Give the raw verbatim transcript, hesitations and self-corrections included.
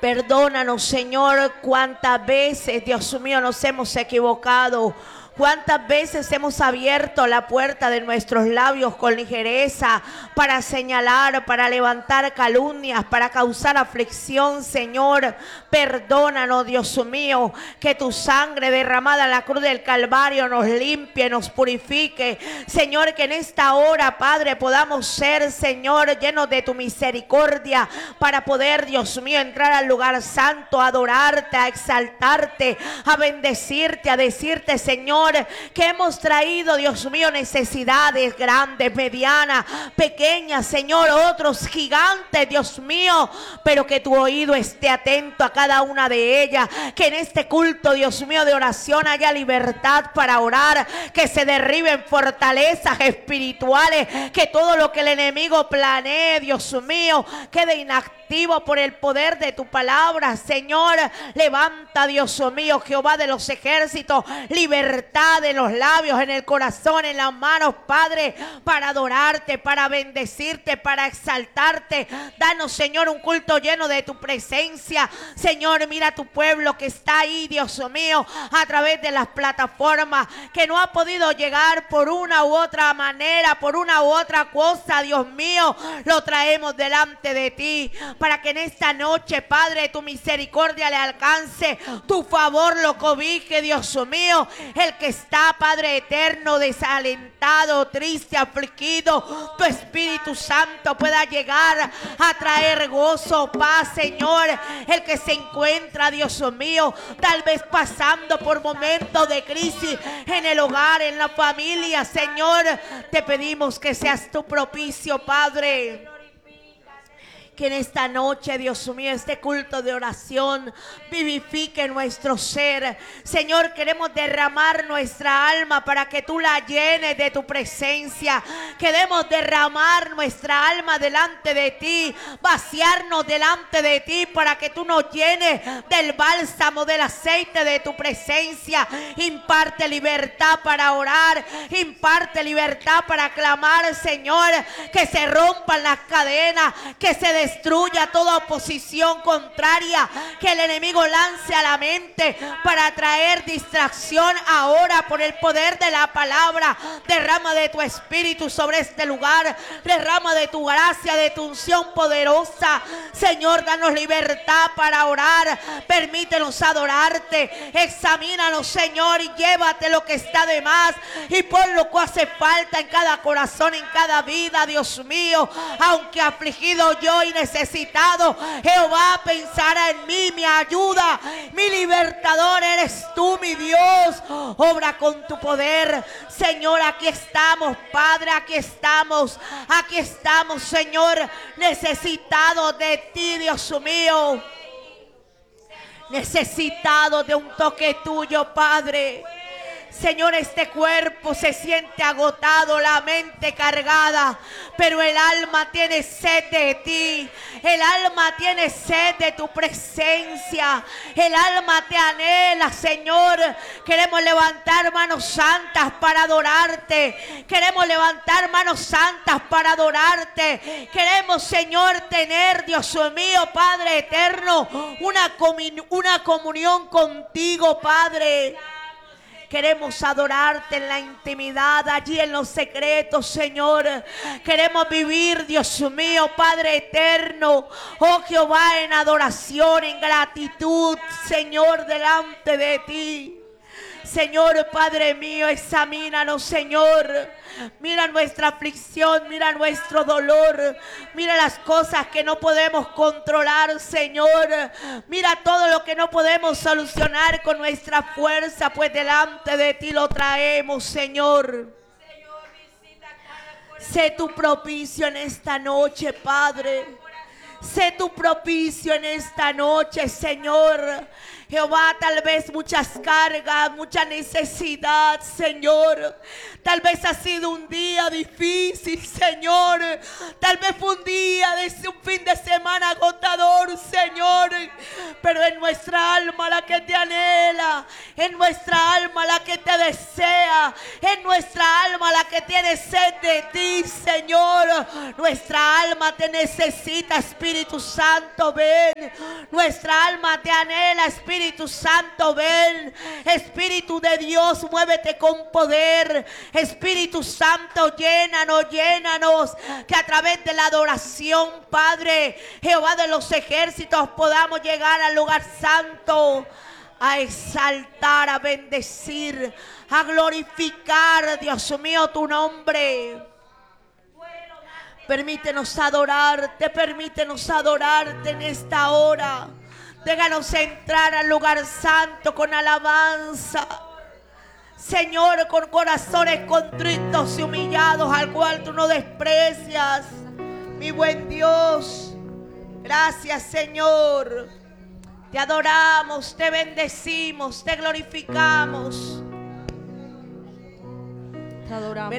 Perdónanos, Señor, cuántas veces, Dios mío, nos hemos equivocado. ¿Cuántas veces hemos abierto la puerta de nuestros labios con ligereza para señalar, para levantar calumnias, para causar aflicción, Señor? Perdónanos, Dios mío, que tu sangre derramada en la cruz del Calvario nos limpie, nos purifique. Señor, que en esta hora, Padre, podamos ser, Señor, llenos de tu misericordia para poder, Dios mío, entrar al lugar santo, a adorarte, a exaltarte, a bendecirte, a decirte, Señor, que hemos traído, Dios mío, necesidades grandes, medianas, pequeñas, Señor, otros gigantes, Dios mío, pero que tu oído esté atento a cada una de ellas, que en este culto, Dios mío, de oración haya libertad para orar, que se derriben fortalezas espirituales, que todo lo que el enemigo planee, Dios mío, quede inactivo por el poder de tu palabra. Señor, levanta, Dios mío, Jehová de los ejércitos, libertad en los labios, en el corazón, en las manos, Padre, para adorarte, para bendecirte, para exaltarte. Danos, Señor, un culto lleno de tu presencia. Señor, mira a tu pueblo que está ahí, Dios mío, a través de las plataformas, que no ha podido llegar por una u otra manera, por una u otra cosa, Dios mío, lo traemos delante de ti, para que en esta noche, Padre, tu misericordia le alcance, tu favor lo cobije, Dios mío, el que está, Padre eterno, desalentado, triste, afligido, tu Espíritu Santo pueda llegar a traer gozo, paz, Señor. El que se encuentra, Dios mío, tal vez pasando por momentos de crisis en el hogar, en la familia, Señor, te pedimos que seas tú propicio, Padre. Que en esta noche, Dios mío, este culto de oración vivifique nuestro ser. Señor, queremos derramar nuestra alma para que tú la llenes de tu presencia. Queremos derramar nuestra alma delante de ti, vaciarnos delante de ti para que tú nos llenes del bálsamo, del aceite de tu presencia. Imparte libertad para orar, imparte libertad para clamar, Señor, que se rompan las cadenas, que se destruya toda oposición contraria que el enemigo lance a la mente para traer distracción. Ahora, por el poder de la palabra, derrama de tu espíritu sobre este lugar, derrama de tu gracia, de tu unción poderosa. Señor, danos libertad para orar, permítenos adorarte, examínanos, Señor, y llévate lo que está de más y pon lo que hace falta en cada corazón, en cada vida, Dios mío. Aunque afligido yo y necesitado, Jehová pensará en mí, mi ayuda, mi libertador eres tú, mi Dios. Obra con tu poder, Señor. Aquí estamos, Padre, aquí estamos, aquí estamos, Señor, necesitados de ti, Dios mío, necesitados de un toque tuyo, Padre. Señor, este cuerpo se siente agotado, la mente cargada, pero el alma tiene sed de ti. El alma tiene sed de tu presencia. El alma te anhela, Señor. Queremos levantar manos santas para adorarte. Queremos levantar manos santas para adorarte. Queremos, Señor, tener, Dios mío, Padre eterno, una, comun- una comunión contigo, Padre. Queremos adorarte en la intimidad, allí en los secretos, Señor. Queremos vivir, Dios mío, Padre eterno, oh Jehová, en adoración, en gratitud, Señor, delante de ti. Señor, Padre mío, examínanos, Señor. Mira nuestra aflicción, mira nuestro dolor, mira las cosas que no podemos controlar, Señor. Mira todo lo que no podemos solucionar con nuestra fuerza, pues delante de ti lo traemos, Señor. Sé tu propicio en esta noche, Padre. Sé tu propicio en esta noche, Señor. Jehová, tal vez muchas cargas, mucha necesidad, Señor. Tal vez ha sido un día difícil, Señor. Tal vez fue un día de un fin de semana agotador, Señor. pero es nuestra alma la que te anhela, es nuestra alma la que te desea, es nuestra alma la que tiene sed de ti, Señor. Nuestra alma te necesita, Espíritu Santo, ven. Nuestra alma te anhela, Espíritu Santo, ven. Espíritu de Dios, muévete con poder. Espíritu Santo, llénanos, llénanos, que a través de la adoración, Padre, Jehová de los ejércitos, podamos llegar al lugar santo, a exaltar, a bendecir, a glorificar, Dios mío, tu nombre. Permítenos adorarte, permítenos adorarte en esta hora. Déjanos entrar al lugar santo con alabanza, Señor, con corazones contritos y humillados, al cual tú no desprecias, mi buen Dios. Gracias, Señor. Te adoramos, te bendecimos, te glorificamos. Te adoramos.